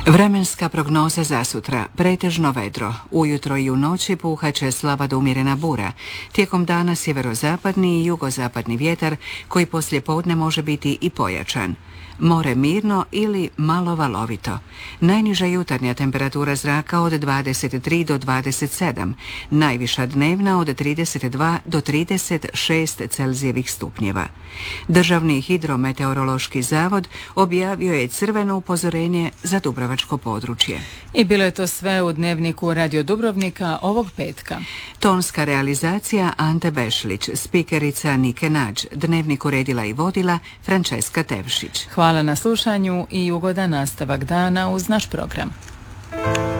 Vremenska prognoza za sutra. Pretežno vedro. Ujutro i u noći puhat će slaba do umjerena bura. Tijekom dana sjeverozapadni i jugozapadni vjetar koji poslije podne može biti i pojačan. More mirno ili malo valovito. Najniža jutarnja temperatura zraka od 23 do 27, najviša dnevna od 32 do 36 Celzijevih stupnjeva. Državni hidrometeorološki zavod objavio je crveno upozorenje za dubrovačko područje. I bilo je to sve u Dnevniku Radio Dubrovnika ovog petka. Tonska realizacija Ante Bešlić, spikerica Nike Nađ, Dnevnik uredila i vodila Frančeska Tevšić. Hvala na slušanju i ugodan nastavak dana uz naš program.